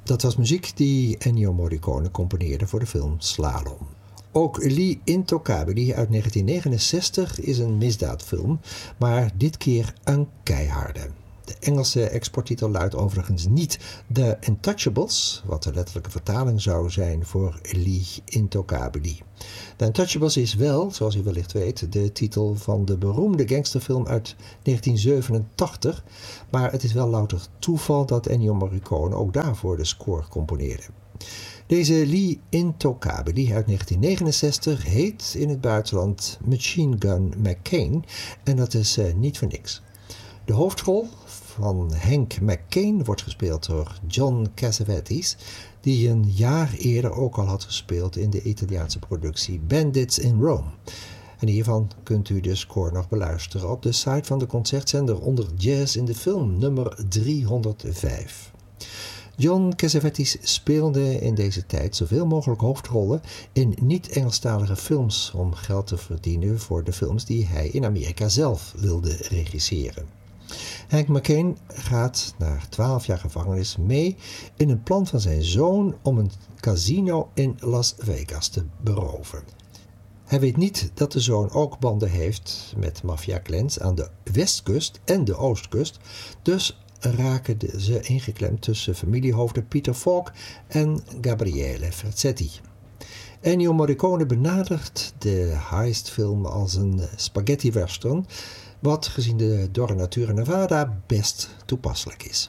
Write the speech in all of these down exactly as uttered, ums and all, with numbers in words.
Dat was muziek die Ennio Morricone componeerde voor de film Slalom. Ook Gli Intouchabili uit negentien negenenzestig is een misdaadfilm, maar dit keer een keiharde. De Engelse exporttitel luidt overigens niet The Untouchables, wat de letterlijke vertaling zou zijn voor Gli Intouchabili. The Untouchables is wel, zoals u wellicht weet, de titel van de beroemde gangsterfilm uit negentien zevenentachtig, maar het is wel louter toeval dat Ennio Morricone ook daarvoor de score componeerde. Deze Gli Intouchabili uit negentien negenenzestig heet in het buitenland Machine Gun McCain en dat is uh, niet voor niks. De hoofdrol van Hank McCain wordt gespeeld door John Cassavetes, die een jaar eerder ook al had gespeeld in de Italiaanse productie Bandits in Rome. En hiervan kunt u de score nog beluisteren op de site van de concertzender onder Jazz in de Film nummer driehonderdvijf. John Cassavetes speelde in deze tijd zoveel mogelijk hoofdrollen in niet-Engelstalige films om geld te verdienen voor de films die hij in Amerika zelf wilde regisseren. Hank McCain gaat na twaalf jaar gevangenis mee in een plan van zijn zoon om een casino in Las Vegas te beroven. Hij weet niet dat de zoon ook banden heeft met maffiaclans aan de westkust en de oostkust, dus raken ze ingeklemd tussen familiehoofden Peter Falk en Gabriele Ferzetti. Ennio Morricone benadert de heistfilm als een spaghetti western, wat gezien de dorre natuur in Nevada best toepasselijk is.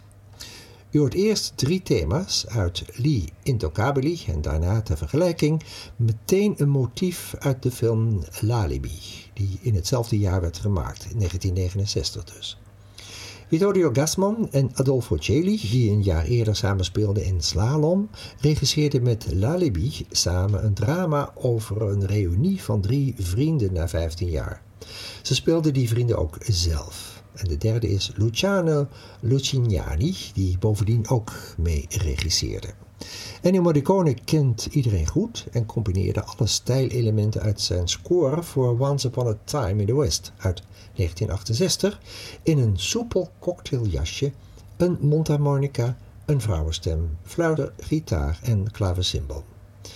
U hoort eerst drie thema's uit Gli Intouchabili en daarna ter vergelijking meteen een motief uit de film L'Alibi, die in hetzelfde jaar werd gemaakt, in negentien negenenzestig dus. Vittorio Gassman en Adolfo Celi, die een jaar eerder samenspeelden in Slalom, regisseerden met L'Alibi samen een drama over een reunie van drie vrienden na vijftien jaar. Ze speelden die vrienden ook zelf. En de derde is Luciano Lucignani, die bovendien ook mee regisseerde. Ennio Morricone kent iedereen goed en combineerde alle stijlelementen uit zijn score voor Once Upon a Time in the West uit negentien achtenzestig in een soepel cocktailjasje, een mondharmonica, een vrouwenstem, fluiter, gitaar en klavecimbal.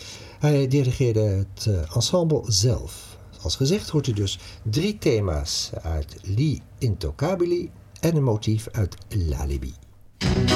Hij dirigeerde het ensemble zelf. Als gezegd hoort u dus drie thema's uit Gli Intouchabili en een motief uit L'Alibi.